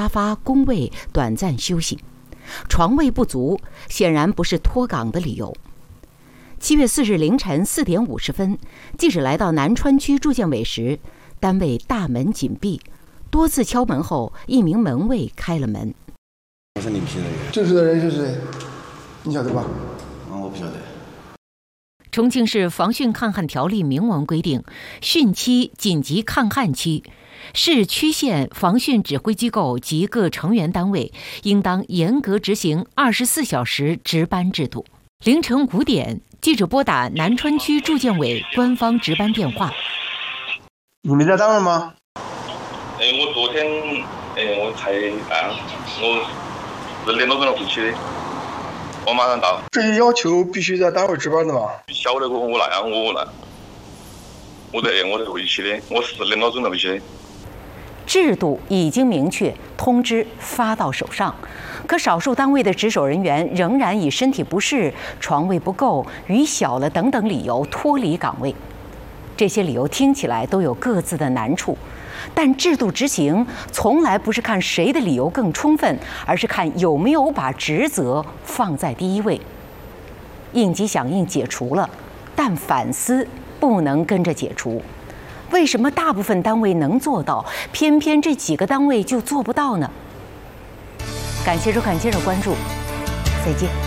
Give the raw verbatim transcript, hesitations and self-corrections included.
沙发、工位短暂休息。床位不足，显然不是脱岗的理由。七月四日凌晨四点五十分，记者来到南川区住建委时，单位大门紧闭，多次敲门后，一名门卫开了门。 我是领批人员。 正式的人是谁？你晓得吧？ 嗯，我不晓得。 重庆市防汛抗旱条例明文规定，汛期、紧急抗旱期，市区县防汛指挥机构及各成员单位应当严格执行二十四小时值班制度。凌晨五点，记者拨打南川区住建委官方值班电话。 你没在单位吗？ 哎，我昨天，哎，我才来，我十点多钟回去的，我马上到。 这些要求必须在单位值班的吧？ 晓得我我来啊，我来，我在我在回去的，我十点多钟回去的。 制度已经明确，通知发到手上，可少数单位的值守人员仍然以身体不适、床位不够、雨小了等等理由脱离岗位。这些理由听起来都有各自的难处，但制度执行从来不是看谁的理由更充分，而是看有没有把职责放在第一位。应急响应解除了，但反思不能跟着解除。为什么大部分单位能做到，偏偏这几个单位就做不到呢？感谢收看，接着关注，再见。